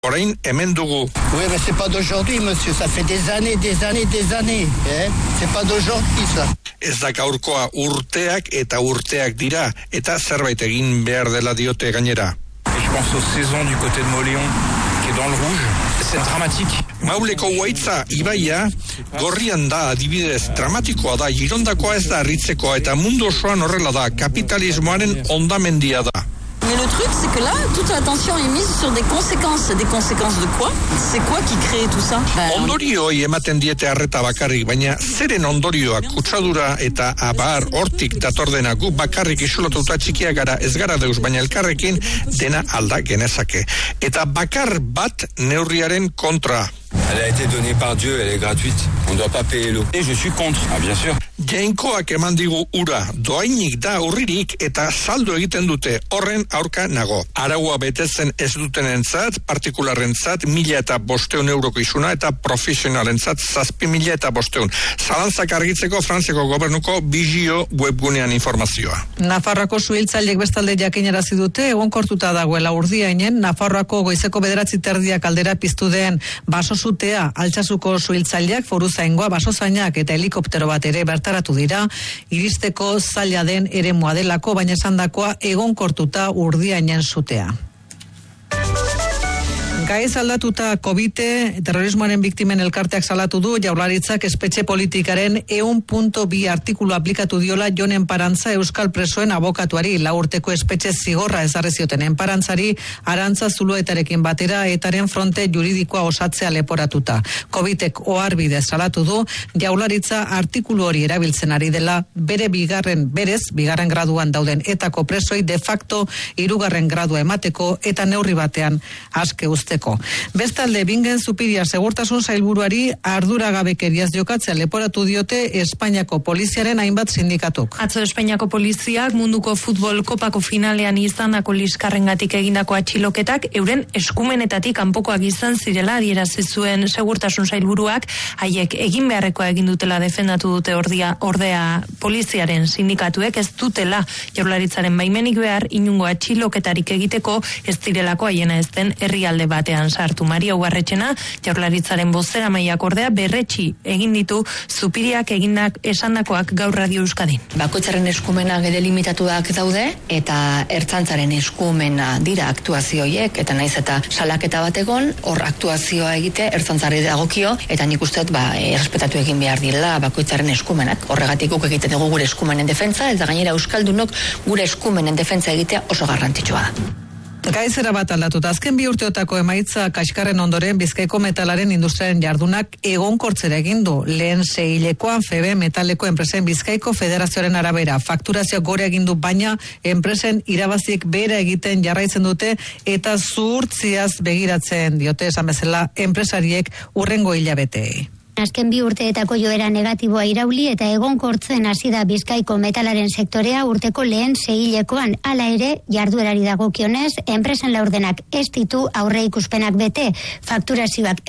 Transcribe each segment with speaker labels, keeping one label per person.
Speaker 1: Orain hemen dugu.
Speaker 2: Oui, mais c'est pas d'aujourd'hui, monsieur. Ça fait des années. C'est pas d'aujourd'hui, ça.
Speaker 1: Ez da gaurkoa, urteak eta urteak dira, eta zerbait egin behar dela diote gainera.
Speaker 3: Je pense aux saisons du côté de Moléon, qui est dans le rouge. C'est dramatique.
Speaker 1: Mauleko Uaitza ibaia gorrian da, adibidez, dramatikoa da, Girondakoa ez da harritzekoa, eta mundu osoan horrela da, kapitalismoaren hondamendia da.
Speaker 4: Mais le truc, c'est que là, toute l'attention est mise sur des conséquences. Des conséquences de quoi? C'est quoi qui crée tout ça?
Speaker 1: Ondorioi ematen diete arreta bakarrik, baina zeren ondorioak kutsadura eta abar hortik datordena gu bakarrik isolatuta txikiak gara, ez gara deus, baina elkarrekin dena alda genezake. Eta bakar bat neurriaren kontra.
Speaker 5: Elle a été donnée par Dieu, elle est gratuite. On ne doit pas payer l'eau.
Speaker 3: Et je suis contre, bien sûr.
Speaker 1: Jainkoak eman digu ura, doainik da urririk eta saldo egiten dute, horren aurka nago. Araua betetzen ez dutenentzat, partikularrentzat 1.500 euroko isuna eta profesionalentzat 7.500. Zalantzak argitzeko Frantziako gobernuko Bizio webgunean informazioa.
Speaker 6: Nafarroako suhiltzaileek bestalde jakinarazi dute egonkortuta dagoela Urdiainen, Nafarroako goizeko 9:30 aldera piztu den basosutea, Altsasuko suhiltzaileak, foruzaingoa, basozainak eta helikoptero bat ere bertaratu dira, iristeko zaila den eremua delako, baina esandakoa egonkortuta Urdiainen sutea. Gaiz aldatuta COVID, terrorismoaren biktimen elkarteak salatu du, Jaurlaritzak espetxe politikaren 1.2 artikulu aplikatu diola Jon Enparantza euskal presoen abokatuari, 4 urteko espetxe zigorra ezarri zioten Enparantzari, Arantza Zuluetarekin batera etaren fronte juridikoa osatzea leporatuta. COVIDek oharbidez salatu du, Jaurlaritza artikulu hori erabiltzen ari dela bigarren graduan dauden etako presoi de facto 3. gradua emateko eta neurri batean aske uzteko. Bestalde, Bingen Zupiria segurtasun sailburuari arduragabekeriaz jokatzea leporatu diote Espainiako poliziaren hainbat sindikatuk.
Speaker 7: Atzo Espainiako poliziak munduko futbol kopako finalean izandako liskarrengatik egindako atxiloketak euren eskumenetatik kanpokoak izan zirela adierazi zuen segurtasun sailburuak, haiek egin beharrekoa egin dutela defendatu dute ordea poliziaren sindikatuek ez dutela Jaurlaritzaren baimenik behar inungo atxiloketarik egiteko ez direlako haiena ez den herrialde batean sartu. Maria Ugarretxena, Jaurlaritzaren bozeramaileak ordea berretsi egin ditu Zupiriak egindak esandakoak gaur Radio Euskadin.
Speaker 8: Bakoitzaren eskumenak ere limitatuak daude eta ertzaintzaren eskumena dira aktuazioiek eta naiz eta salaketa bat egon, hor aktuazioa egite ertzaintzari dagokio eta nik uste errespetatu egin behar direla bakoitzaren eskumenak. Horregatik guk egiten dugu gure eskumenen defentsa eta gainera euskaldunok gure eskumenen defentsa egitea oso garrantzitsua da.
Speaker 6: Gaizera bat aldatuta, azken 2 urteotako emaitza kaskarren ondoren Bizkaiko metalaren industriaren jardunak egonkortzera egin du. Lehen seihilekoan FEB metaleko enpresen Bizkaiko Federazioaren arabera fakturazio gore egin du, baina enpresen irabaziek behera egiten jarraitzen dute eta zuhurtziaz begiratzen diote esan bezala enpresariek hurrengo hilabeteei.
Speaker 9: Azken 2 urteetako joera negatiboa irauli eta egonkortzen hasi da Bizkaiko metalaren sektorea urteko lehen seihilekoan. Hala ere, jarduerari dagokionez, enpresen laurdenak ez ditu aurre ikuspenak bete. Fakturazioak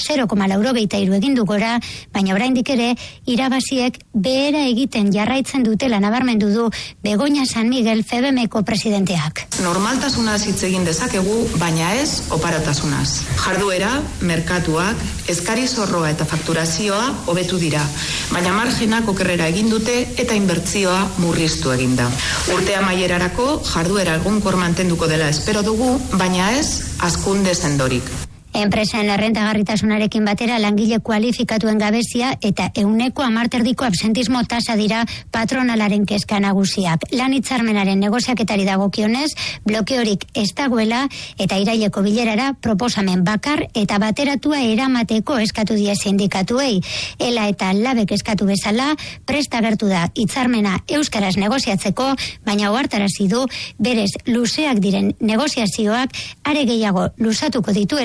Speaker 9: 0,83 egin du gora, baina oraindik ere irabaziek behera egiten jarraitzen dutela nabarmendu du Begoña San Miguel FEBMeko presidenteak.
Speaker 10: Normaltasunaz hitz egin dezakegu, baina ez oparatasunaz. Jarduera, merkatuak, eskari zorroa eta fakturazioa hobetu dira, baina margenak okerrera egin dute eta inbertsioa murriztu egin da. Urte amaierarako jarduera egonkor mantenduko dela espero dugu, baina ez hazkunde sendorik.
Speaker 9: Enpresen errentagarritasunarekin batera langile kualifikatuen gabezia eta 10% absentismo tasa dira patronalaren kezka nagusiak. Lan hitzarmenaren negoziaketari dagokionez, blokeorik ez dagoela eta iraileko bilerara proposamen bakar eta bateratua eramateko eskatu die sindikatuei. Ela eta Labek eskatu bezala, prest agertu da hitzarmena euskaraz negoziatzeko, baina ohartarazi du berez luzeak diren negoziazioak are gehiago luzatuko dituela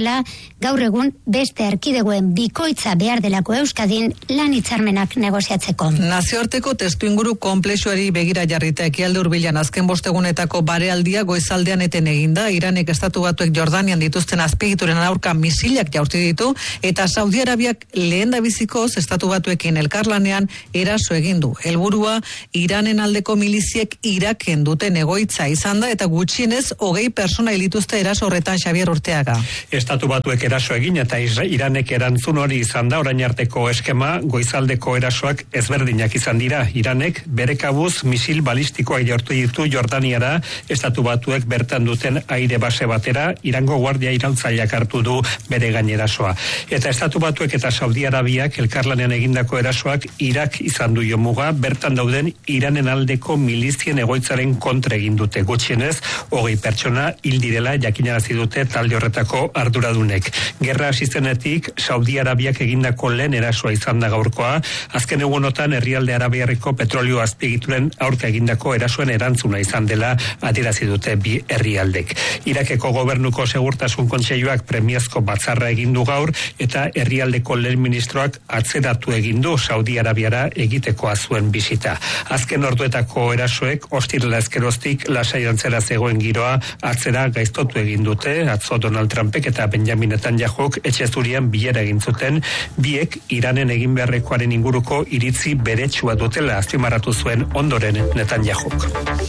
Speaker 9: gaur egun beste erkidegoen bikoitza behar delako Euskadin lan hitzarmenak negoziatzeko.
Speaker 6: Nazioarteko testuinguru konplexuari begira jarrita ekialde hurbilan azken bostegunetako barealdia goizaldean eten eginda, Iranek Estatu Batuek Jordanian dituzten azpiegituren aurka misilak jaurti ditu, eta Saudi Arabiak lehendabizikoz Estatu Batuekin elkarlanean eraso egin du. Helburua Iranen aldeko miliziek Iraken duten egoitza izan da, eta gutxienez 20 persona hilituzte eraso horretan. Xabier Urteaga.
Speaker 11: Estatu Batuek eraso egin eta Iranek erantzun hori izan da. Orain arteko eskema goizaldeko erasoak ezberdinak izan dira. Iranek bere kabuz misil balistikoak jaurtu ditu Jordaniara, Estatu Batuek bertan duten aire base batera, Irango guardia iraultzaileak hartu du bere gainerasoa. Eta Estatu Batuek eta Saudi Arabiak elkarlanean egindako erasoak Irak izan du jomuga, bertan dauden Iranen aldeko milizien egoitzaren kontra egin dute. Gutxienez 20 pertsona hil direla jakinarazi dute talde horretako arduradunek. Gerra hasi zenetik Saudi Arabiak egindako lehen erasoa izan da gaurkoa. Azken egunotan herrialde arabiarreko petrolio azpiegituren aurka egindako erasoen erantzuna izan dela adierazi dute bi herrialdek. Irakeko gobernuko segurtasun kontseiluak premiazko batzarra egin du gaur eta herrialdeko lehen ministroak atzeratu egin du Saudi Arabiara egitekoa zuen bisita. Azken orduetako erasoek ostirala ezkeroztik lasai antzera zegoen giroa atzera gaiztotu egin dute. Atzo Donald Trumpek eta Benjamin Netanyahuk etxe zurian bilera egin zuten, biek Iranen egin beharrekoaren inguruko iritzi beretsua dutela azpimarratu zuen ondoren Netanyahuk.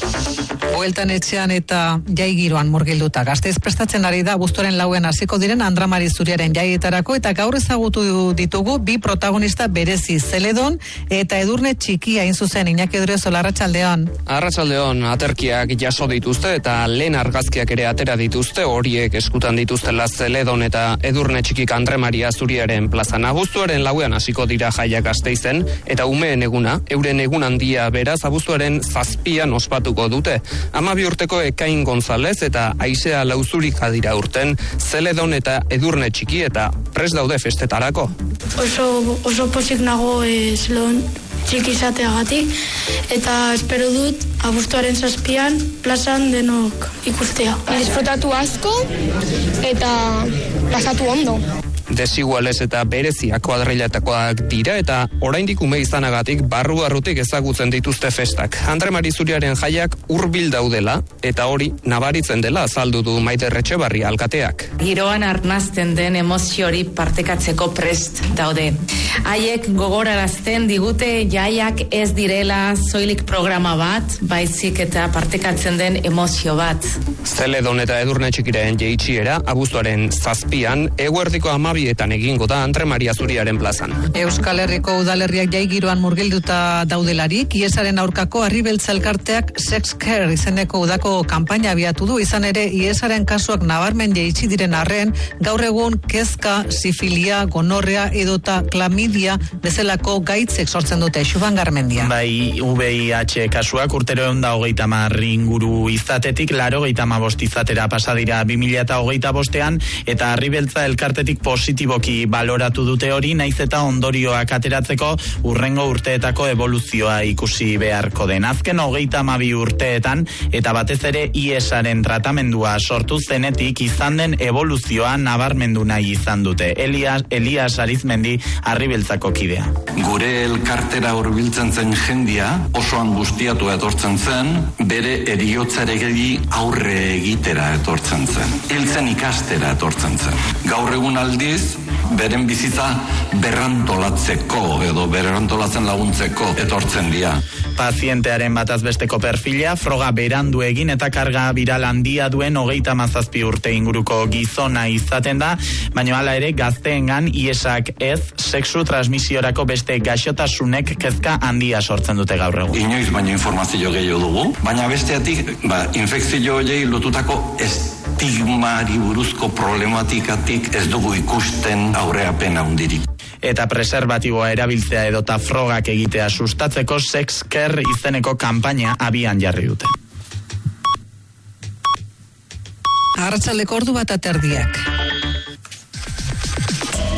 Speaker 6: Bueltan etxean eta jai giroan murgilduta. Gasteiz prestatzen ari da abuztuaren 4 hasiko diren Andra Mari Zuriaren jaietarako, eta gaur ezagutu ditugu bi protagonista berezi, Zeledon eta Edurne Txikia, hain zuzen. Iñaki Odriozola, arratsaldeon.
Speaker 12: Arratsaldeon, aterkiak jaso dituzte eta lehen argazkiak ere atera dituzte, horiek eskutan dituztela Zeledon eta Edurne Txikik Andre Maria Zuriaren plazan. Abuztuaren 4 hasiko dira jaiak Gasteizen, eta umeen eguna, euren egun handia beraz, abuztuaren 7 ospatuko dute. 12 urteko Ekain González eta Aisea Lauzurika dira urten, Zeledon eta Edurne Txiki, eta prest daude festetarako.
Speaker 13: Oso pozik nago Zeledon Txiki izateagatik, eta espero dut abuztuaren 7 plazan denok ikustea.
Speaker 14: Disfrutatu asko eta pasatu ondo.
Speaker 12: Desiguales eta berezia kuadrilatakoak dira, eta oraindik ume izanagatik barrutik ezagutzen dituzte festak. Andre Mari Zuriaren jaiak hurbil daudela, eta hori nabaritzen dela azaldu du Maite Retxebarri alkateak.
Speaker 15: Giroan arnazten den emozio hori partekatzeko prest daude. Haiek gogorarazten digute jaiak ez direla soilik programa bat, baizik eta partekatzen den emozio bat.
Speaker 12: Zeledon eta Edurne Txikiren jaitsiera abuztuaren 7 eguerdiko 12etan egingo da Andre Maria Zuriaren plazan.
Speaker 6: Euskal Herriko udalerriak jai giroan murgilduta daudelarik, iesaren aurkako Arribeltza elkarteak Sex Care izeneko udako kanpaina abiatu du. Izan ere, iesaren kasuak nabarmen jaitsi diren arren, gaur egun kezka, sifilia, gonorrea edota klamidia bezalako gaitzek sortzen dute. Xuban Garmendia.
Speaker 16: Bai, VIH kasuak urtero 130 inguru izatetik 85 izatera pasadira 2025ean, eta Arribeltza elkartetik positiboki baloratu dute hori, naiz eta ondorioak ateratzeko urrengo urteetako evoluzioa ikusi beharko den. Azken 32 urteetan, eta batez ere IESaren tratamendua sortu zenetik izan den evoluzioa nabarmendu nahi izan dute. Elias Arizmendi Arribeltzako kidea.
Speaker 17: Gure elkartera hurbiltzen zen jendia oso angustiatu etortzen zen, bere heriotzaregi aurre egitera etortzen zen. Hiltzen ikastera etortzen zen. Gaur egun aldiz, beren bizitza berrantolatzeko edo berrantolatzen laguntzeko etortzen dira.
Speaker 16: Pazientearen batazbesteko perfila, froga berandu egin eta karga viral handia duen 37 urte inguruko gizona izaten da, baina hala ere gazteengan IESak ez, sexu transmisiorako beste gaixotasunek kezka handia sortzen dute gaur egun.
Speaker 17: Inoiz baino informazio gehiago dugu, baina besteatik infekzio horiei lotutako estigmari buruzko problematikatik ez dugu ikusten aurreapena handirik.
Speaker 16: Eta preservatiboa erabiltzea edota frogak egitea sustatzeko Sex Care izeneko kanpaina abian jarri dute.
Speaker 6: Arratsaldeko 1:30.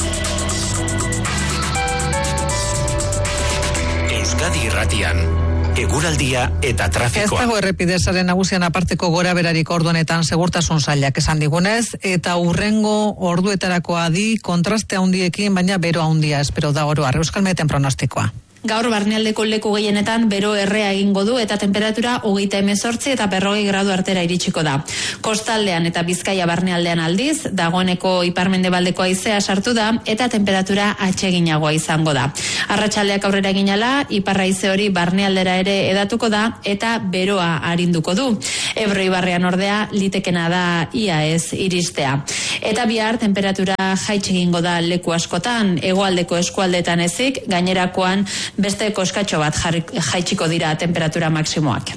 Speaker 18: Euskadi Irratian, eguraldia eta trafikoa.
Speaker 6: Ez dago errepidezaren nagusian aparteko gora berarik orduanetan segurtasun sailak esan digunez, eta urrengo orduetarako adi kontraste handiekin, baina bero handia espero da oro. Euskal Meten pronostikoa.
Speaker 19: Gaur barnealdeko leku gehienetan bero errea egingo du eta temperatura 38 eta 40 gradu artera iritsiko da. Kostaldean eta Bizkaia barnealdean aldiz, dagoeneko ipar-mendebaldeko haizea sartu da eta temperatura atseginagoa izango da. Arratsaldeak aurrera eginala, ipar haize hori barnealdera ere edatuko da eta beroa arinduko du. Ebro ibarrean ordea litekena da ia ez iristea. Eta bihar temperatura jaitsi egingo da leku askotan, hegoaldeko eskualdetan ezik, gainerakoan beste koskatxo bat jaitsiko dira temperatura maksimoak.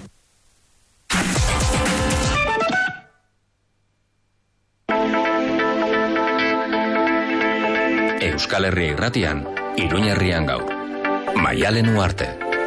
Speaker 20: Euskal Herria irratian, Iruña herrian gaur. Maialen Uarte.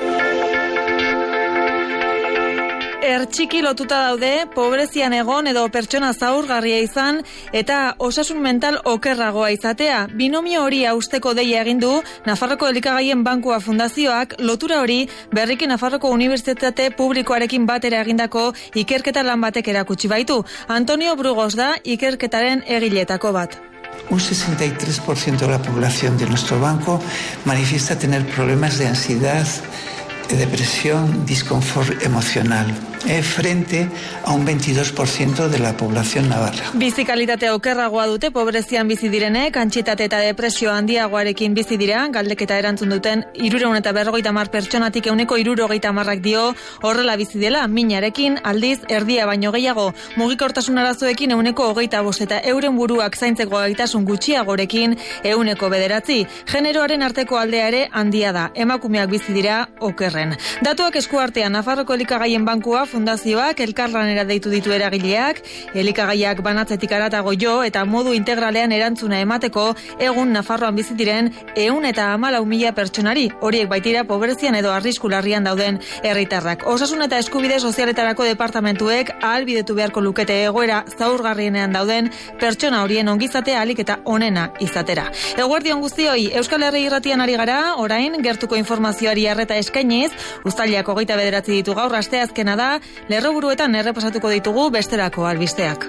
Speaker 21: Ertxiki lotuta daude, pobrezian egon edo pertsona zaurgarria izan eta osasun mental okerragoa izatea. Binomio hori hausteko deia egin du Nafarroko Elikagaien Bankua Fundazioak lotura hori berriki Nafarroko Unibertsitate Publikoarekin batera egindako ikerketa lan batek erakutsi baitu. Antonio Brugos da ikerketaren egiletako bat.
Speaker 22: Un 63% de la población de nuestro banco manifiesta tener problemas de ansiedad, de depresión, disconfort emocional, frente a un 22% de la población navarra.
Speaker 21: Bizikalitatea okerragoa dute pobrezian bizi direnek, antsietate eta depresio handiagoarekin bizi dira, galdeketa erantzun duten 350 pertsonatik 170 dio horrela bizi dela, minarekin aldiz erdia baino gehiago, mugikortasun arazoekin 25 eta euren buruak zaintzeko gaitasun gutxiagorekin 9%. Generoaren arteko aldea ere handia da, emakumeak bizi dira okerren. Datuak eskuartean Nafarroko Elikagaien Bankua Fundazioak elkarlanera deitu ditu eragileak, elikagaiak banatzetik haratago jo eta modu integralean erantzuna emateko egun Nafarroan bizi diren 114.000 pertsonari, horiek baitira pobrezian edo arrisku larrian dauden herritarrak. Osasun eta eskubide sozialetarako departamentuek ahalbidetu beharko lukete egoera zaurgarrienean dauden pertsona horien ongizatea ahalik eta onena izatera. Eguerdion guztioi, Euskal Herria irratian ari gara, orain gertuko informazioari arreta eskainiz, uztailak 29 ditu gaur, asteazkena da, lerroburuetan errepasatuko ditugu besterako albisteak.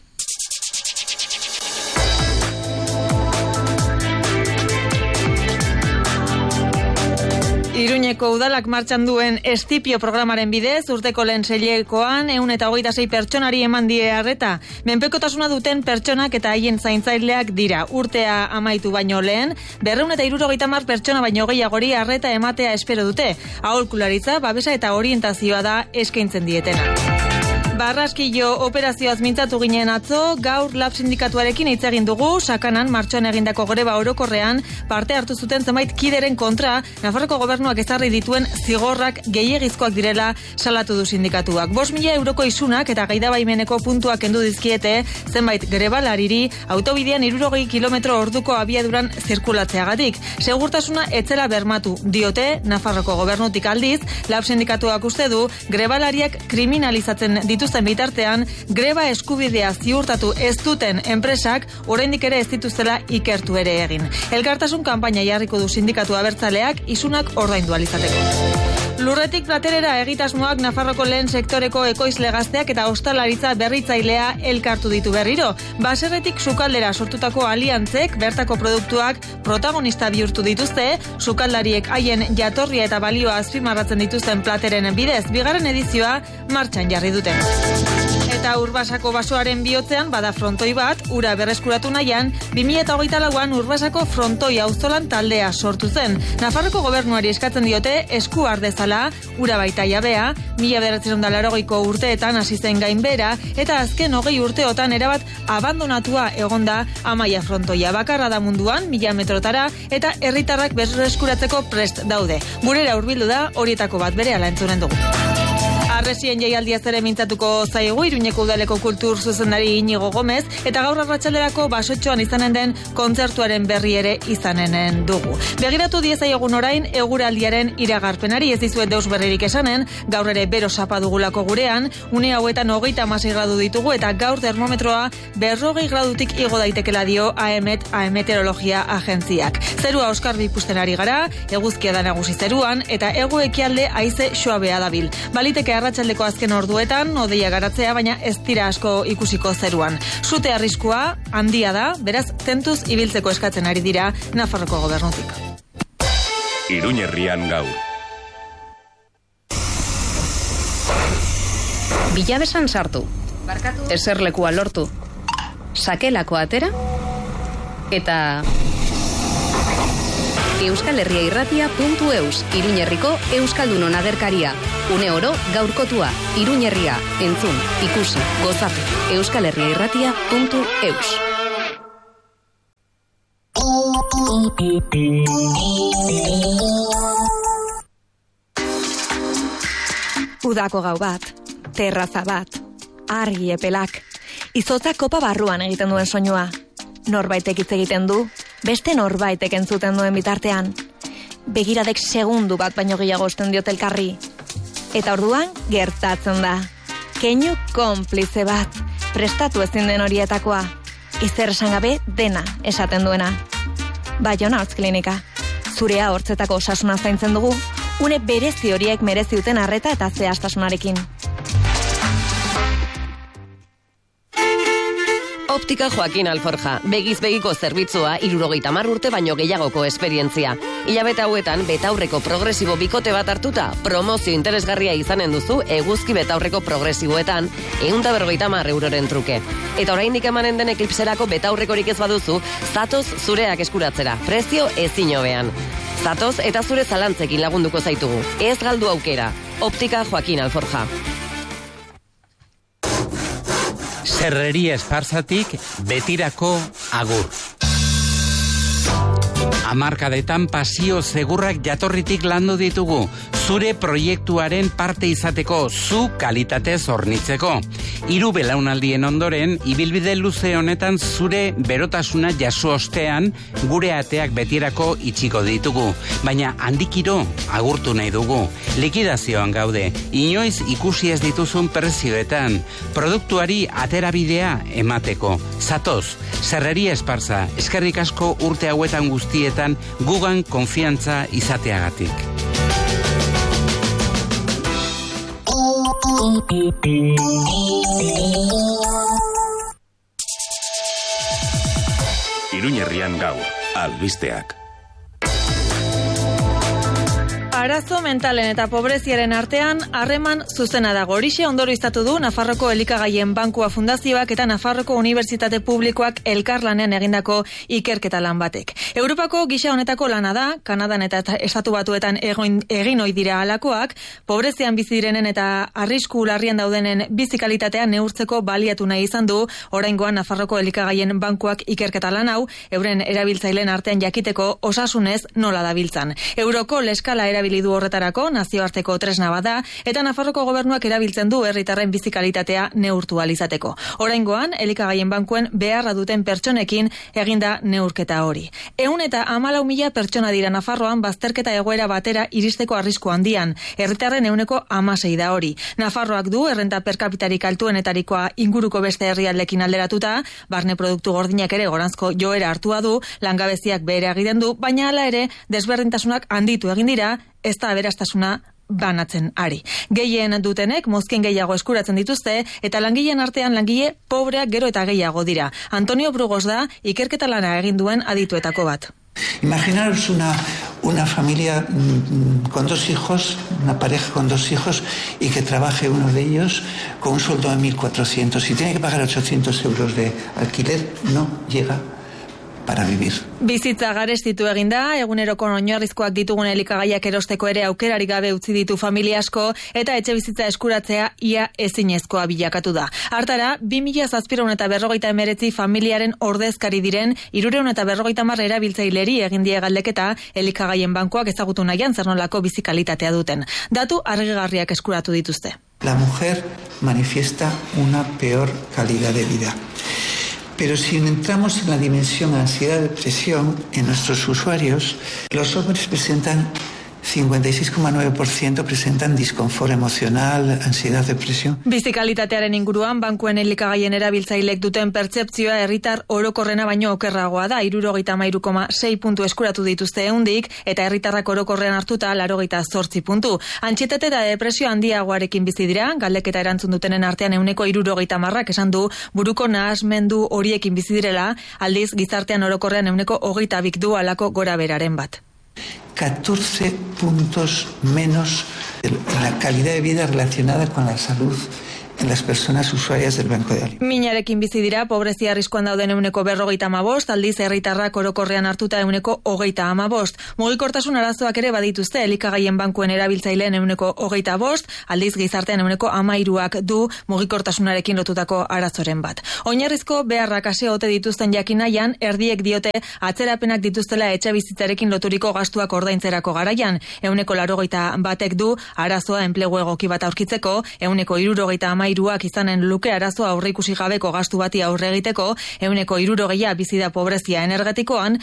Speaker 21: Iruñeko udalak martxan duen Estipio programaren bidez, urteko lehen seilekoan 126 pertsonari eman die arreta. Menpekotasuna duten pertsonak eta haien zaintzaileak dira. Urtea amaitu baino lehen, 270 pertsona baino gehiagori arreta ematea espero dute. Aholkularitza, babesa eta orientazioa da eskaintzen dietena. Barraskillo operazioaz mintzatu ginen atzo, gaur lab sindikatuarekin hitz egin dugu, Sakanan martxoan egindako greba orokorrean parte hartu zuten zenbait kideren kontra, Nafarroko gobernuak ezarri dituen zigorrak gehiegizkoak direla salatu du sindikatuak. 5.000 euroko isunak eta gaidabaimeneko puntuak kendu dizkiete zenbait grebalariri autobidean 60 kilometro orduko abiaduran zirkulatzeagatik. Segurtasuna etzela bermatu diote Nafarroko gobernutik aldiz, lab sindikatuak uste du grebalariak kriminalizatzen dituzten bitartean, greba eskubidea ziurtatu ez duten enpresak oraindik ere ez dituztela ikertu ere egin. Elkartasun kanpaina jarriko du sindikatu abertzaleak isunak ordaindu ahal izateko. Lurretik platerera egitasmoak Nafarroko lehen sektoreko ekoizle gazteak eta ostalaritza berritzailea elkartu ditu berriro. Baserretik sukaldera sortutako aliantzek bertako produktuak protagonista bihurtu dituzte, sukaldariek haien jatorria eta balioa azpimarratzen dituzten plateren bidez, bigarren edizioa martxan jarri dute. Eta Urbasako basoaren bihotzean bada frontoi bat, ura berreskuratu nahian, 2024an Urbasako frontoi auzolan taldea sortu zen. Nafarroko gobernuari eskatzen diote esku ardezala, ura baita jabea, 1980ko urteetan hasi zen gainbera, eta azken 20 urteotan erabat abandonatua egonda Amaia frontoia. Bakarra da munduan, 1000 metrotara, eta herritarrak berreskuratzeko prest daude. Gurera hurbildu da, horietako bat berehala entzunen dugu. Arresien jaialdiaz ere mintzatuko zaigu Iruñeko udaleko kultur zuzendari Inigo Gomez, eta gaur arratsalderako Basotxoan izanen den kontzertuaren berri ere izanen dugu. Begiratu diezaiogun orain eguraldiaren iragarpenari, ez dizuet deus berririk esanen, gaur ere bero sapa dugulako gurean, une hauetan 36 gradu ditugu eta gaur termometroa 40 gradutik igo daitekela dio AEMET Meteorologia Agentziak. Zerua oskarbi ikusten ari gara, eguzkia da nagusi zeruan eta hego-ekialde haize suabea dabil. Baliteke arratsaldeko azken orduetan hodeia garatzea, baina ez dira asko ikusiko zeruan. Sute arriskua handia da, beraz tentuz ibiltzeko eskatzen ari dira Nafarroko gobernutik.
Speaker 20: Iruñerrian gaur.
Speaker 2: Bilabesan sartu. Eserlekua lortu. Sakelako atera eta euskalherriairratia.eus, Iruñerriko Euskaldunon agerkaria. Une oro gaurkotua, Iruñerria, entzun, ikusi, gozatu, euskalherriairratia.eus.
Speaker 21: Udako gau bat, terraza bat, argi epelak, izotza kopa barruan egiten duen soinua. Norbaitek hitz egiten du, beste norbaitek entzuten duen bitartean. Begiradek segundu bat baino gehiago osten diot elkarri. Eta orduan gertatzen da. Keinu konplize bat, prestatu ezin den horietakoa. Ezer esan gabe dena esaten duena. Baiona Hortz Klinika. Zurea hortzetako osasuna zaintzen dugu, une berezi horiek merezi duten arreta eta zehaztasunarekin.
Speaker 4: Optika Joaquin Alforja, begiz begiko zerbitzua 70 urte baino gehiagoko esperientzia. Hilabete hauetan betaurreko progresibo bikote bat hartuta, promozio interesgarria izanen duzu eguzki betaurreko progresiboetan 150 euroren truke. Eta oraindik emanen den eklipserako betaurrekorik ez baduzu, zatoz zureak eskuratzera, prezio ezin hobean. Zatoz eta zure zalantzekin lagunduko zaitugu. Ez galdu aukera. Optika Joaquin Alforja.
Speaker 18: Serreria Esparzatik betirako agur. Hamarkadetan pasio segurrak jatorritik landu ditugu, zure proiektuaren parte izateko, zu kalitatez hornitzeko. 3 belaunaldien ondoren, ibilbide luze honetan zure berotasuna jaso ostean, gure ateak betirako itxiko ditugu. Baina handikiro agurtu nahi dugu. Likidazioan gaude, inoiz ikusi ez dituzun prezioetan, produktuari aterabidea emateko. Zatoz, Serreria Esparza, eskerrik asko urte hauetan guztietan gugan konfiantza izateagatik.
Speaker 20: Iruñerrian gaur, albisteak.
Speaker 21: Arazo mentalen eta pobreziaren artean harreman zuzena dago. Horixe ondorioztatu du Nafarroko Elikagaien Bankua Fundazioak eta Nafarroko Unibertsitate Publikoak elkarlanean egindako ikerketa lan batek. Europako gisa honetako lana da, Kanadan eta Estatu Batuetan egin ohi dira halakoak, pobrezian bizi direnen eta arrisku larrian daudenen bizi kalitatea neurtzeko baliatu nahi izan du, oraingoan Nafarroko Elikagaien Bankuak ikerketa lan hau, euren erabiltzaileen artean jakiteko osasunez nola dabiltzan. Euroko leskala du horretarako nazioarteko tresna bada eta Nafarroko gobernuak erabiltzen du herritarren bizi kalitatea neurtu ahal izateko. Oraingoan Elikagaien Bankuen beharra duten pertsonekin eginda neurketa hori. 114.000 pertsona dira Nafarroan bazterketa egoera batera iristeko arrisku handian. Herritarren 16% da hori. Nafarroak du errenta per capitarik altuenetarikoa inguruko beste herrialdekin alderatuta, barne produktu gordinak ere goranzko joera hartua du, langabeziak behera egiten du, baina hala ere desberdintasunak handitu egin dira, ez da aberastasuna banatzen ari. Gehien dutenek mozkin gehiago eskuratzen dituzte eta langileen artean langile pobreak gero eta gehiago dira. Antonio Brugos da ikerketa lana egin duen adituetako bat.
Speaker 22: Imaginaros una familia con 2 hijos, una pareja con 2 hijos y que trabaje uno de ellos con un sueldo de 1.400 y tiene que pagar 800 euros de alquiler, no llega. para vivir.
Speaker 21: Bizitza garestitu eginda, eguneroko oinarrizkoak ditugun elikagaiak erosteko ere aukerarik gabe utzi ditu familia asko eta etxe bizitza eskuratzea ia ezinezkoa bilakatu da. Hartara, 2749 familiaren ordezkari diren 350 erabiltzaileri egin die galdeketa elikagaien bankuak ezagutu nahian zer nolako bizi kalitatea duten. Datu argigarriak eskuratu dituzte.
Speaker 22: La mujer manifiesta una peor calidad de vida. Pero si entramos en la dimensión ansiedad-depresión, en nuestros usuarios, los hombres presentan 56,9% presentan disconfort emocional, ansiedad, depresión.
Speaker 21: Bizikalitatearen inguruan, bankuen elikagaien erabiltzailek duten pertzepzioa herritar orokorrena baino okerragoa da, 73,6 puntu eskuratu dituzte eundik, eta herritarrak orokorrean hartuta 88 puntu. Antsietate eta depresio handiagoarekin bizi dira, galdeketa erantzun dutenen artean 70%ak esan du buruko nahasmendu horiekin bizi direla, aldiz gizartean orokorrean 22% du alako gora beraren bat.
Speaker 22: 14 puntos menos en la calidad de vida relacionada con la salud en las personas usuarias del Banco de Alimentos.
Speaker 21: Minarekin bizi dira, pobrezia arriskuan dauden 45%, aldiz herritarrak orokorrean hartuta 35%. Mugikortasun arazoak ere badituzte, elikagaien bankuen erabiltzaileen 25%, aldiz gizartean 13%ak du mugikortasunarekin lotutako arazoren bat. Oinarrizko beharrak ase ote dituzten jakin nahian, erdiek diote atzerapenak dituztela etxe bizitzarekin loturiko gastuak ordaintzerako garaian. 81%ak du arazoa enplegu egoki bat aurkitzeko, 73%ak izanen luke arazoa aurreikusi gabeko gastu bati aurre egiteko, 60% bizi da pobrezia energetikoan,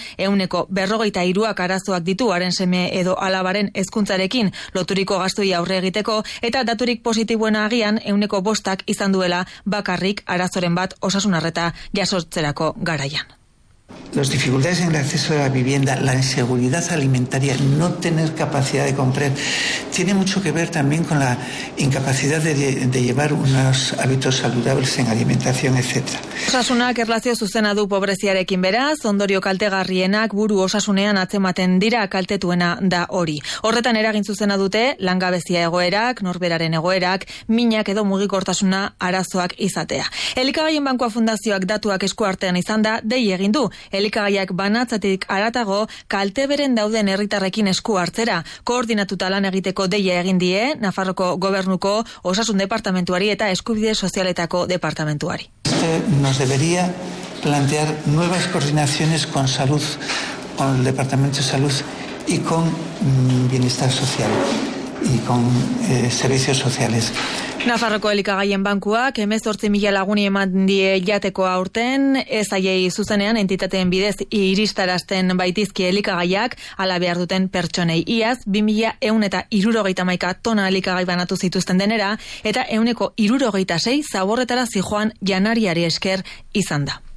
Speaker 21: 43%ak arazoak ditu haren seme edo alabaren hezkuntzarekin loturiko gastui aurre egiteko, eta daturik positiboena agian 5% izan duela bakarrik arazoren bat osasunarreta jasotzerako garaian.
Speaker 22: Las dificultades en el acceso a la vivienda, la inseguridad alimentaria, no tener capacidad de comprar, tiene mucho que ver también con la incapacidad de llevar unos hábitos saludables en alimentación, etc.
Speaker 21: Osasunak erlazio zuzena du pobreziarekin beraz, ondorio kaltegarrienak buru osasunean atzematen dira, kaltetuena da hori. Horretan eragin zuzena dute langabezia egoerak, norberaren egoerak, minak edo mugikortasuna arazoak izatea. Elikagaien Bankua Fundazioak datuak esku artean izan da, dei egin du. Elikagaiak banatzatik aratago kalteberen dauden herritarrekin esku hartzera. Koordinatuta lan egiteko deia egin die Nafarroko Gobernuko Osasun Departamentuari eta Eskubide Sozialetako Departamentuari.
Speaker 22: Nos debería plantear nuevas coordinaciones con salud, con el Departamento de Salud y con Bienestar Social y con servicios sociales.
Speaker 21: Nafarroko elikagaien bankuak 18.000 laguni eman die jateko aurten, ez aiei zuzenean entitateen bidez iristarazten baitizki elikagaiak ala behar duten pertsonei. Iaz, 2.171 tona elikagai banatu zituzten denera, eta 166 zaborretara zijoan janariari esker izan da.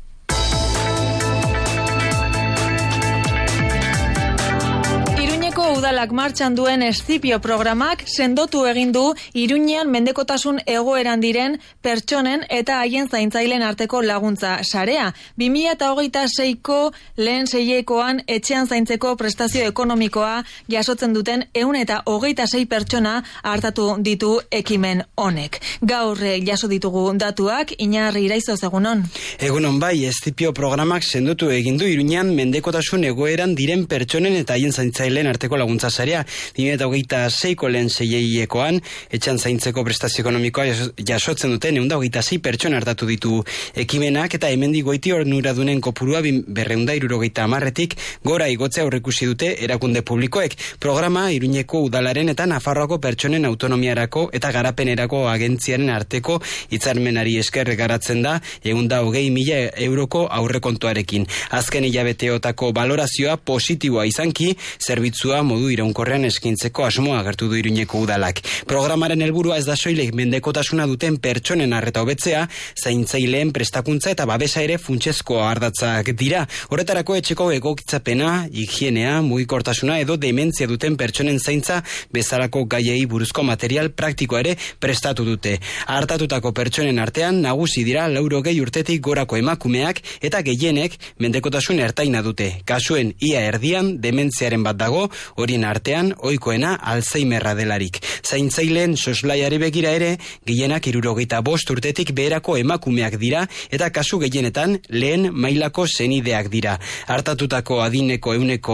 Speaker 21: Udalak martxan duen Escipio programak sendotu egin du Iruñean mendekotasun egoeran diren pertsonen eta haien zaintzaileen arteko laguntza sarea. 2026ko lehen seiekoan etxean zaintzeko prestazio ekonomikoa jasotzen duten 126 pertsona hartatu ditu ekimen honek. Gaur jaso ditugu datuak, Iñarri Iraizoz, egunon.
Speaker 3: Egunon bai, Escipio programak sendotu egin du Iruñean mendekotasun egoeran diren pertsonen eta haien zaintzaileen arteko laguntza sarea. 2026ko lehen seiekoan etxean zaintzeko prestazio ekonomikoa jasotzen duten 126 pertsona hartatu ditu ekimenak, eta hemendik goiti onuradunen kopurua 270-tik gora igotzea aurreikusi dute erakunde publikoek. Programa Iruñeko Udalaren eta Nafarroako pertsonen autonomiarako eta garapenerako agentziaren arteko hitzarmenari esker garatzen da 120.000 euroko aurrekontuarekin. Azken hilabeteotako balorazioa positiboa izanki, zerbitzua modu iraunkorrean eskintzeko asmoa agertu du Iruñeko Udalak. Programaren helburua ez da soilik mendekotasuna duten pertsonen arreta hobetzea, zaintzaileen prestakuntza eta babesa ere funtsezko ardatzak dira. Horretarako etxeko egokitzapena, higienea, mugikortasuna edo dementzia duten pertsonen zaintza bezalako gaiei buruzko material praktikoa ere prestatu dute. Hartatutako pertsonen artean nagusi dira 80 urtetik gorako emakumeak eta gehienek mendekotasun ertaina dute. Kasuen ia erdian dementziaren bat dago, hori horien artean ohikoena Alzheimerra delarik. Zaintzaileen soslaiari begira ere, gehienak 65 urtetik beherako emakumeak dira eta kasu gehienetan lehen mailako senideak dira. Hartatutako adineko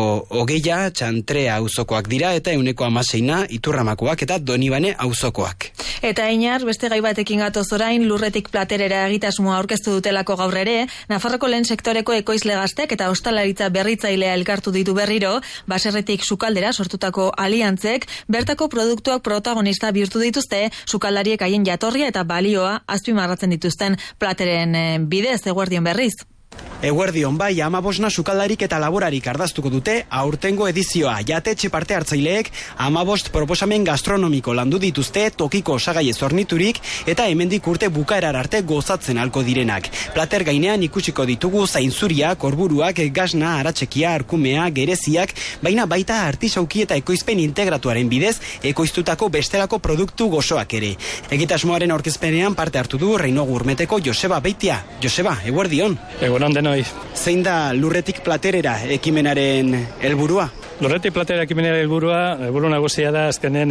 Speaker 3: 20% Txantrea auzokoak dira eta 16% Iturramakoak eta Donibane auzokoak.
Speaker 21: Eta Inar, beste gai batekin gatoz orain, Lurretik Platerera egitasmoa aurkeztu dutelako gaur ere, Nafarroko lehen sektoreko ekoizle gaztek eta ostalaritza berritzailea elkartu ditu berriro, baserretik sukaldera sortutako aliantzek, bertako produktuak protagonista bihurtu dituzte, sukaldariek haien jatorria eta balioa azpimarratzen dituzten Plateren bidez, eguerdion berriz.
Speaker 3: Eguerdion bai, 15 sukaldarik eta laborarik ardaztuko dute aurtengo edizioa. Jatetxe parte hartzaileek 15 proposamen gastronomiko landu dituzte tokiko osagaiez horniturik eta hemendik urte bukaerar arte gozatzen halko direnak. Plater gainean ikusiko ditugu zainzuria, korburuak, gasna, aratxekia, arkumea, gereziak, baina baita artisauki eta ekoizpen integratuaren bidez ekoiztutako bestelako produktu gozoak ere. Egitasmoaren aurkezpenean parte hartu du Reino Gurmeteko Joseba Beitia. Joseba, eguerdion.
Speaker 1: Egunon denoi.
Speaker 3: Zein da Lurretik Platerera ekimenaren helburua?
Speaker 1: Lurretik Platera ekimenaren helburu nagusia da azkenen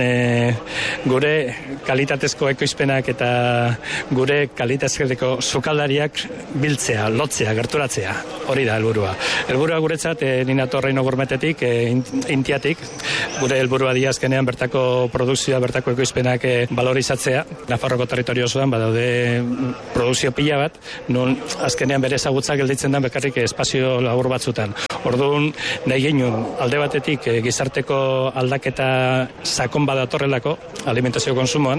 Speaker 1: gure kalitatezko ekoizpenak eta gure kalitatezko sukaldariak biltzea, lotzea, gerturatzea. Hori da helburua. Helburua guretzat ninato Reino Gurmetetik, Intiatik, gure helburua dira azkenean bertako produkzioa, bertako ekoizpenak valorizatzea. Nafarroko territorio osoan badaude produkzio pila bat, non azkenean bere ezagutza gelditzen da bekarrik espazio labur batzutan. Orduan, nahi ginen, alde batetik gizarteko aldaketa sakon badatorrelako alimentazio konsumoan,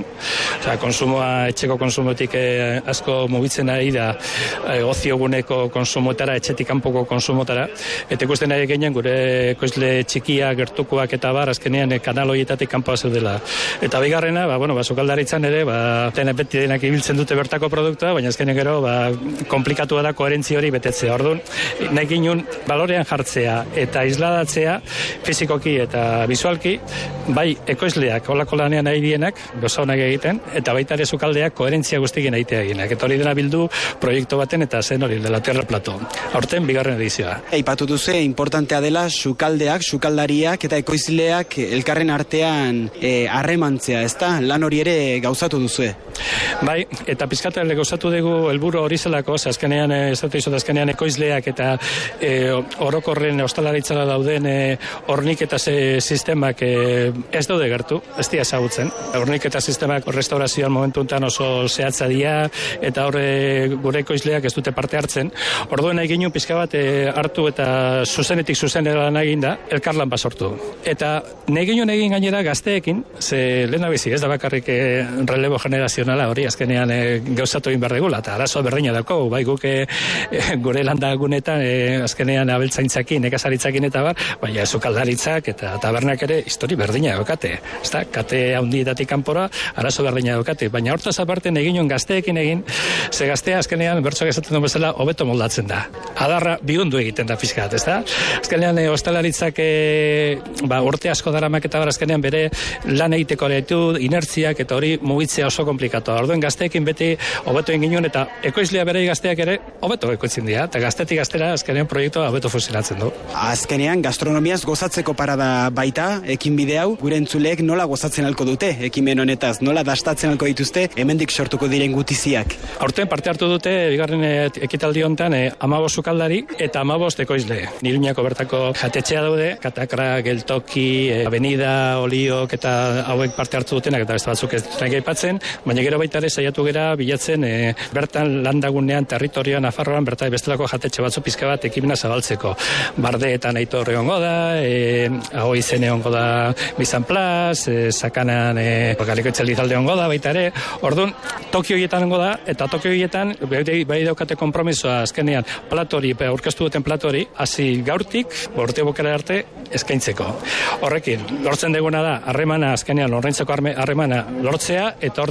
Speaker 1: konsumoa etxeko konsumotik asko mugitzen ari da ozioguneko konsumoetara, etxetik kanpoko konsumotara, eta ikusten nahi ginen gure ekoizle txikia, gertukoak eta bar, azkenean kanal horietatik kanpoa zeudela. Eta bigarrena, sukaldaritzan ere, beti denak ibiltzen dute bertako produktua, baina azkenean gero, komplikatua da koherentzia hori betetzea. Orduan, nahi ginen balorean jartzea eta isladatzea fizikoki eta visualki, bai ekoizleak olako lanean nahi dienak, gozonak egiten, eta baita ere sukaldeak koherentzia guztikin egitea eginak. Eta hori dena bildu proiektu baten eta zen hori, dela Tierra Plato. Aurten, bigarren edizioa.
Speaker 3: Eipatu duze, importantea dela sukaldeak, sukaldariak eta ekoizleak elkarren artean harremantzea, ezta? Lan hori ere gauzatu duzu.
Speaker 1: Bai, eta pizkatan gauzatu dugu helburu hori zelako, azkenean ekoizleak eta orokorren ostalaritzara dauden horniketa sistemak ez daude gertu, ez dira ezagutzen. Horniketa sistemak restaurazioan momentuntan oso zehatza dira eta gure ekoizleak ez dute parte hartzen. Orduan nahi ginen pizka bat hartu eta zuzenetik zuzenera lan egin da, elkarlan basortu. Eta nahi ginen egin gainera gazteekin, ze lehenabizi ez da bakarrik relebo generazionala hori azkenean gauzatu egin behar degula, eta arazo berdina daukagu, bai guk gure landagunetan azkenean abeltzaintzakin, nekazaritzakin eta bar, baina sukaldaritzak eta tabernak ere histori berdina daukate. Ezta, kate handietatik kanpora arazo berdina daukate, baina hortaz aparte egin gazteekin egin, ze gaztea azkenean bertsoak esaten duen bezala hobeto moldatzen da. Adarra bihundu egiten da pizkat, ezta? Azkenean ostalaritzak urte asko daramak eta bar azkenean bere lan egiteko ditu inertziak eta hori mugitzea oso komplikatu. Orduan gazteekin beti hobeto egin ginen eta ekoizlea berei gazteak ere hobeto ekoitzen dira, eta gaztetik gaztera azkenean proiektua hobeto funtzionatzen du.
Speaker 3: Azkenean gastronomiaz gozatzeko parada baita ekinbide hau, gure entzuleek nola gozatzen halko dute ekimen honetaz, nola dastatzen halko dituzte hemendik sortuko diren gutiziak.
Speaker 1: Aurten parte hartu dute bigarren ekitaldi hontan 15 sukaldari eta 15 ekoizle. Iruñako bertako jatetxea daude, Katakra, Geltoki, Avenida, Oliok eta hauek parte hartu dutenak eta beste batzuk ez dutenak aipatzen, baina gero baita ere saiatu gera bilatzen bertan landagunean, territorioan, Nafarroan, bertan bestelako jatetxe batzu pizka bat ekimena zabaltzeko. Bardeetan Aitor egongo da, hau izen egongo da Bizan Plaz, Sakanan Galiko Itzelizalde egongo da baita ere. Orduan, Tokio hietan egongo da, eta Tokio hietan bai daukate konpromisoa azkenean platori, aurkeztu duten platori, hasi gaurtik, urte bukera arte, eskaintzeko. Horrekin, lortzen deguna da, harremana azkenean, horreintzeko harremana lortzea, eta hortik,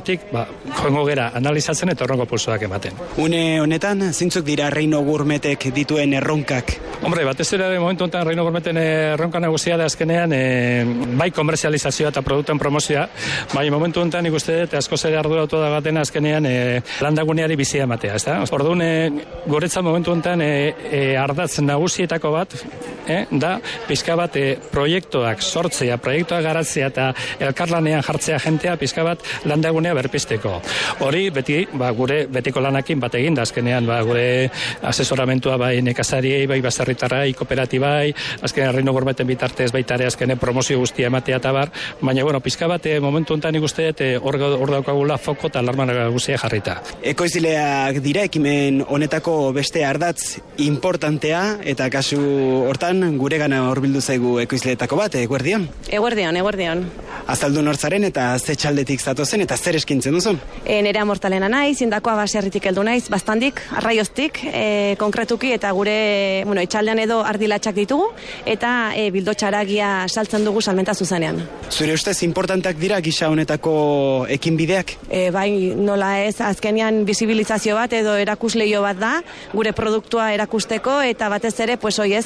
Speaker 1: joango gera analizatzen eta horrengo pulsoak ematen.
Speaker 3: Une honetan, zintzuk dira Reino Gourmetek dituen erronkak?
Speaker 1: Hombre, batez ere momentu honetan Reino Gourmeten erronka nagusia da azkenean bai komerzializazioa eta produktuen promozioa, bai momentu honetan ikuste dut askoz ere arduratu da gaten azkenean landaguneari bizia ematea, ezta? Orduan guretzat momentu honetan ardatz nagusietako bat da pizka bat proiektuak sortzea, proiektuak garatzea eta elkarlanean jartzea jentea pizka bat landagunea berpisteko. Hori beti gure betiko lanakin bat egin da azkenean gure asesoramentua bai nekazariei, bai baserritarrai, kooperatibai, azkenean Reino Gourmeten bitartez baita ere azkenean promozio guztia ematea eta bar, baina pizka bat momentu honetan ikuste dut hor daukagula foko eta alarma nagusia jarrita.
Speaker 3: Ekoizleak dira ekimen honetako beste ardatz importantea eta kasu hortan guregana hurbildu zaigu ekoizleetako bat, Eguerdion?
Speaker 5: Eguerdion.
Speaker 3: Azaldu nortzaren eta ze txaldetik zatozen eta zer eskintzen duzun?
Speaker 5: Nerea Mortalena naiz, Indakoa baserritik heldu naiz, bastandik, arraioztik, konkretuki eta gure, etxaldean edo ardilatxak ditugu eta bildotxaragia saltzen dugu salmenta zuzenean.
Speaker 3: Zure ustez importanteak dira gisa honetako ekinbideak?
Speaker 5: Bai, nola ez, azkenean bizibilizazio bat edo erakusleio bat da, gure produktua erakusteko eta batez ere,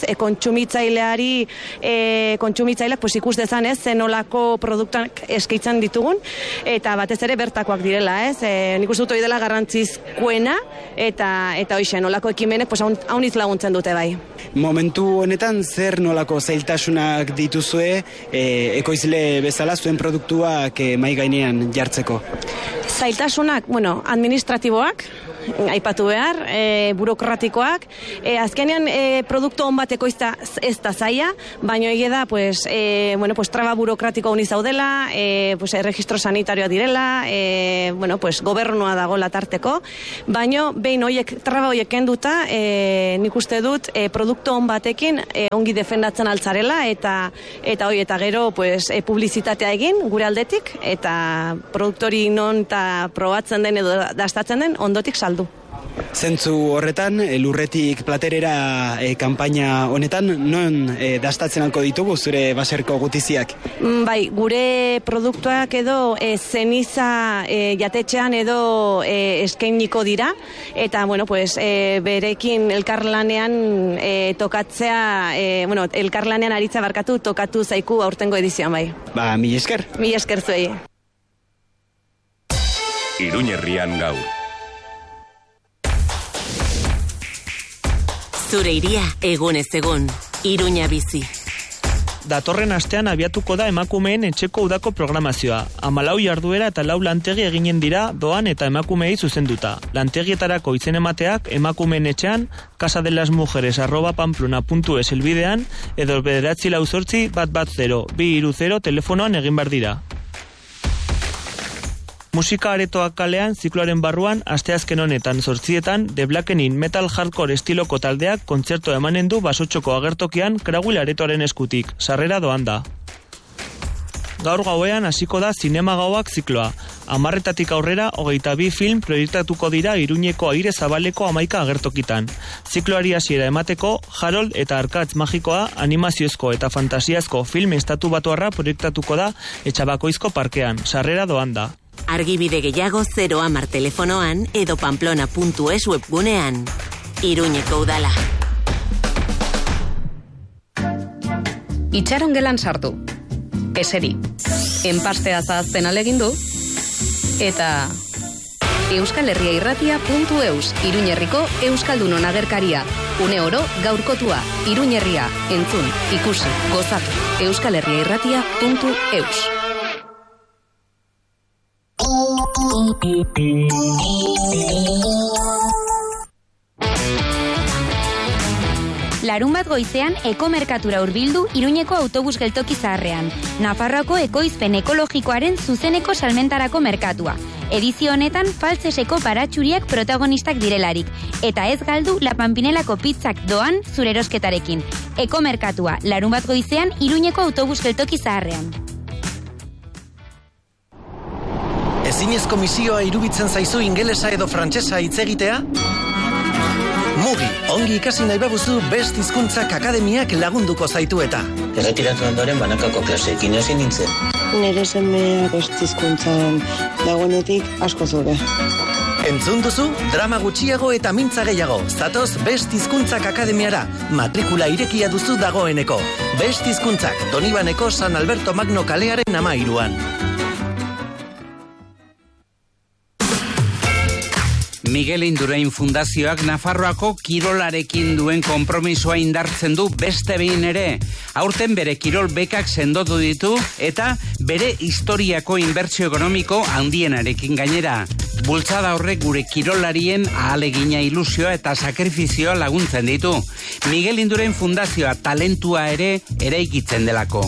Speaker 5: kontsumitzaileak ikus dezan ez, zenolako produktuak eskaitzen ditugun eta batez ere bertakoak direla ez, nik uste dut hori dela garrantzizkoena eta hoxe, nolako ekimenek hauniz laguntzen dute bai.
Speaker 3: Momentu honetan zer nolako zailtasunak dituzue ekoizle bezala zuen produktuak mai gainean jartzeko?
Speaker 5: Zailtasunak, administratiboak, aipatu behar, burokratikoak, azkenean produktu on bat ekoizta ez da zaila, baina egia da, traba burokratiko honi zaudela, erregistro sanitarioa direla, gobernua dago latarteko, baina behin traba hoiek kenduta, nik uste dut produktu on batekin ongi defendatzen altzarela, eta gero publizitatea egin gure aldetik, eta produktori non eta probatzen den edo dastatzen den ondotik saldu.
Speaker 3: Zentzu horretan, lurretik platerera kanpaina honetan, non dastatzen alko ditugu zure baserko gutiziak?
Speaker 5: Bai, gure produktuak edo zeniza jatetxean edo eskainiko dira, eta berekin elkarlanean tokatzea, elkarlanean aritza barkatu tokatu zaiku aurtengo edizioan bai.
Speaker 3: Mil esker.
Speaker 5: Mil esker zuei.
Speaker 20: Iruñerrian gaur.
Speaker 7: Zure iria egunez egun, Iruña bizi.
Speaker 23: Datorren astean abiatuko da emakumeen etxeko udako programazioa. 14 jarduera eta 4 lantegi eginen dira doan eta emakumeei zuzenduta. Lantegietarako izen emateak emakumeen etxean casadelasmujeres@pamplona.es helbidean edo 948-110-230 telefonoan egin behar dira. Musika aretoak kalean zikloaren barruan asteazken honetan 8etan The Blackening metal hardcore estiloko taldeak kontzertu emanen du Basotxoko agertokian Krauil aretoaren eskutik, sarrera doan da. Gaur gauean hasiko da zinema gauak zikloa. 10:00 aurrera 22 film proiektatuko dira Iruñeko aire zabaleko 11 agertokitan. Zikloari hasiera emateko Harold eta Arkatz magikoa animaziozko eta fantasiazko film estatu batuarra proiektatuko da Etxabakoizko parkean, sarrera doan da.
Speaker 7: Argibide gehiago 010 telefonoan edo pamplona.es webgunean. Iruñeko udala.
Speaker 2: Itxaron gelan sartu. Eseri. Enpastea zahazten alegindu. Eta euskalherriairratia.eus Iruñerriko Euskaldunon agerkaria. Une oro gaurkotua. Iruñerria. Entzun, ikusi, gozatu. euskalherriairratia.eus
Speaker 24: Larun bat goizean ekomerkatura hurbildu Iruñeko autobus geltoki zaharrean. Nafarroako ekoizpen ekologikoaren zuzeneko salmentarako merkatua. Edizio honetan faltseseko paratxuriak protagonistak direlarik. Eta ez galdu La Pampinelako pizzak doan zure erosketarekin. Ekomerkatua, larun bat goizean Iruñeko autobus geltoki zaharrean.
Speaker 25: Ezinezko misioa iruditzen zaizu ingelesa edo frantsesa hitz egitea? Mugi, ongi ikasi nahi babuzu Best Hizkuntzak Akademiak lagunduko zaitu eta.
Speaker 26: Erretiratu ondoren banakako klaseekin hasi nintzen.
Speaker 8: nire semea beste hizkuntzan dagoenetik asko zobe.
Speaker 25: Entzun duzu, drama gutxiago eta mintza gehiago. Zatoz Best Hizkuntzak Akademiara. Matrikula irekia duzu dagoeneko. Best Hizkuntzak, Donibaneko San Alberto Magno kalearen 13an.
Speaker 18: Miguel Indurain Fundazioak Nafarroako kirolarekin duen konpromisoa indartzen du beste behin ere. Aurten bere kirol bekak sendotu ditu eta bere historiako inbertsio ekonomiko handienarekin gainera. Bultzada horrek gure kirolarien ahalegina, ilusioa eta sakrifizioa laguntzen ditu. Miguel Indurain Fundazioa talentua ere eraikitzen delako.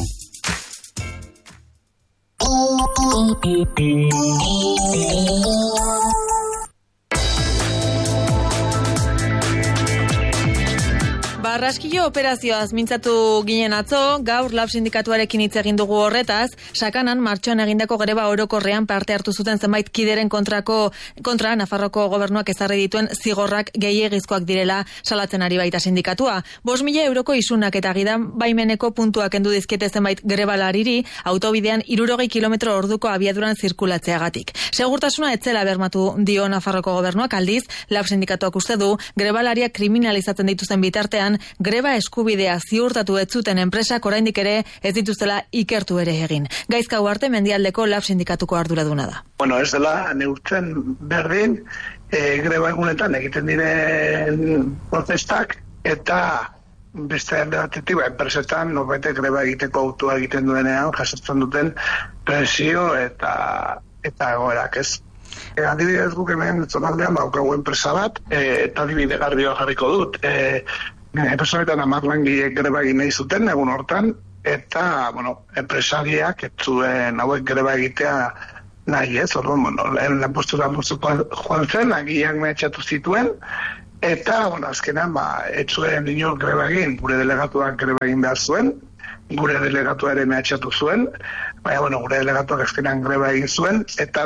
Speaker 21: Barraskilo operazioaz mintzatu ginen atzo, gaur Lab sindikatuarekin hitz egin dugu horretaz, Sakanan martxoan egindako greba orokorrean parte hartu zuten zenbait kideren kontra Nafarroko gobernuak ezarri dituen zigorrak gehiegizkoak direla salatzen ari baita sindikatua. 5.000 euroko isunak eta gidan baimeneko puntuak kendu dizkiete zenbait grebalariri autobidean 60 kilometro orduko abiaduran zirkulatzeagatik. Segurtasuna etzela bermatu dio Nafarroko gobernuak, aldiz, Lab sindikatuak uste du grebalariak kriminalizatzen dituzten bitartean greba eskubidea ziurtatu ez zuten enpresak oraindik ere ez dituztela ikertu ere egin. Gaizka Uarte Mendialdeko Lab sindikatuko arduraduna da.
Speaker 9: Bueno, ez dela neurtzen berdin greba egunetan egiten diren protestak eta beste alde batetik enpresetan norbaitek greba egiteko autua egiten duenean jasotzen duten presio eta egoerak, ez? Adibidez guk hemen zonaldean daukagu enpresa bat eta adibide garbioa jarriko dut. Enpresaretan 10 langileek greba egin nahi zuten egun hortan, eta, enpresariak ez zuen hauek greba egitea nahi ez, orduan, lehen lanpostura joan zen, langileak mehatxatu zituen, eta, azkenean, ez zuen inor greba egin, gure delegatuak greba egin behar zuen, gure delegatua ere mehatxatu zuen, baina, gure delegatuak azkenean greba egin zuen, eta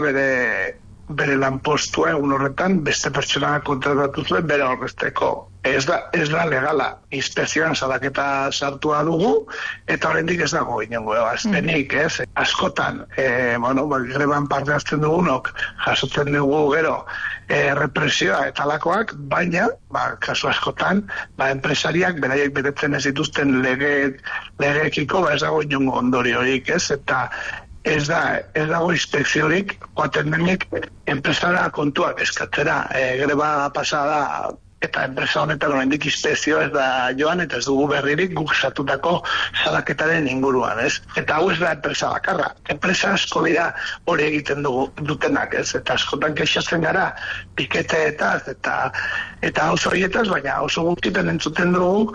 Speaker 9: bere lanpostua egun horretan beste pertsona kontratatu zuen bere horrezteko. Ez da legala, inspekzioan salaketa sartua dugu, eta oraindik ez dago inongo azpenik, ez? Askotan, greban parte hartzen dugunok, jasotzen dugu gero represioa eta lakoak, baina, kasu askotan, enpresariak beraiek betetzen ez dituzten legeekiko, ez dago inongo ondoriorik, ez? Eta ez dago inspekziorik, joaten denik, enpresara kontuak eskatzera, greba pasada, eta enpresa honetan oraindik inspekzio ez da joan, eta ez dugu berririk guk satutako salaketaren inguruan, ez? Eta hau ez da enpresa bakarra. Enpresa asko dira hori egiten dutenak, ez? Eta askotan kexatzen gara piketeetaz eta oso horietaz, baina oso gutxitan entzuten dugu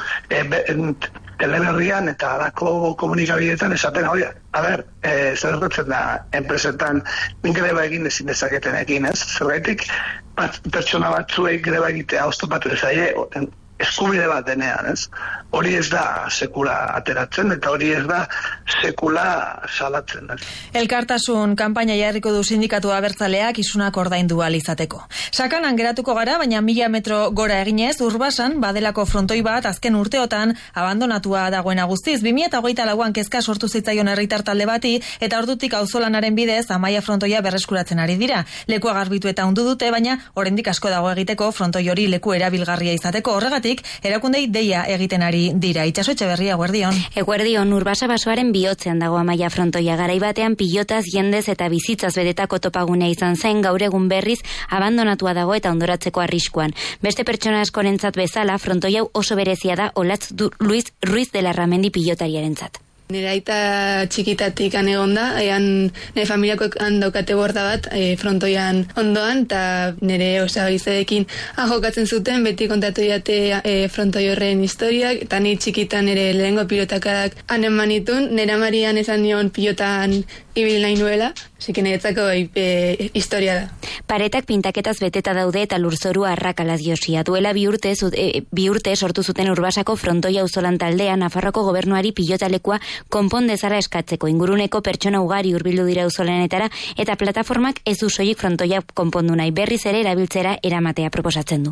Speaker 9: teleberrian eta alako komunikabideetan esaten hori. Zer gertatzen da enpresetan greba egin ezin dezaketen egin, ez? Zergaitik pertsona batzuei greba egitea oztopatu ezaie eskubide bat denean, ez? Hori ez da sekula ateratzen eta hori ez da sekula salatzen.
Speaker 21: Elkartasun kanpaina jarriko du sindikatu abertzaleak isunak ordaindu ahal izateko. Sakanan geratuko gara, baina 1000 metro gora eginez, Urbasan badelako frontoi bat azken urteotan abandonatua dagoena guztiz. 2024an kezka sortu zitzaion herritar talde bati eta ordutik auzolanaren bidez Amaia frontoia berreskuratzen ari dira. Lekua garbitu eta hundu dute, baina oraindik asko dago egiteko frontoi hori leku erabilgarria izateko. Horregatik, erakundei deia egiten ari dira. Itxaso Etxeberria, eguerdion.
Speaker 24: Eguerdion, Urbasa basoaren bihotzean dago Amaia frontoia. Garaibatean pilotaz, jendez eta bizitzaz bedetako topagunea izan zen, gaur egun berriz abandonatua dago eta ondoratzeko arriskuan. Beste pertsona askorentzat bezala, frontoia oso berezia da Olatz Luis Ruiz de la Ramendi pilotariarentzat.
Speaker 10: Nire aita txikitatik egon da, nire familiako daukate borda bat frontoian ondoan, eta nire izadekin jokatzen zuten, beti kontatu diate frontoi horren historiak, eta nire txikitan nire lehengo pilotakarak hanen manitun, nire amarian esan nion pilotan ibil nahi nuela, ziken eretzako historia da.
Speaker 24: Paretak pintaketaz beteta daude eta lurzorua arrakalaz josia. Duela bi urte sortu zuten Urbasako frontoia auzolan taldea Nafarroko gobernuari pilotalekua konpon dezala eskatzeko. Inguruneko pertsona ugari hurbildu dira auzolanetara eta plataformak ez du soilik frontoia konpondu nahi, berriz ere erabiltzera eramatea proposatzen du.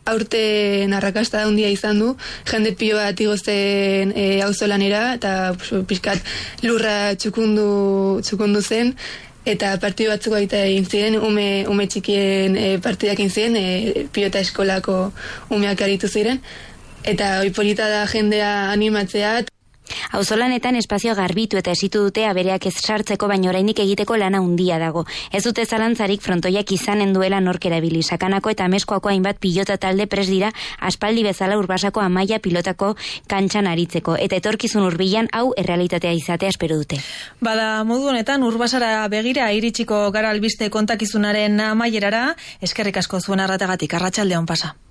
Speaker 10: aurten arrakasta handia izan du, jende pilo bat igozen auzolanera, eta pixkat lurra txukundu zen, eta partidu batzuk baita egin ziren, ume txikien partidak egin ziren, pilota eskolako umeak aritu ziren, eta polita da jendea animatzea.
Speaker 24: Auzolanetan espazio garbitu eta esitu dute abereak ez sartzeko, baina oraindik egiteko lana handia dago. Ez dute zalantzarik frontoiak izanen duela nork erabili. Sakanako eta Ameskoako hainbat pilota talde prest dira aspaldi bezala Urbasako Amaia pilotako kantxan aritzeko, eta etorkizun hurbilan hau errealitatea izatea espero dute.
Speaker 21: Bada, modu honetan Urbasara begira iritsiko gara albiste kontakizunaren amaierara. Eskerrik asko zuen arratagatik, arratsaldeon pasa.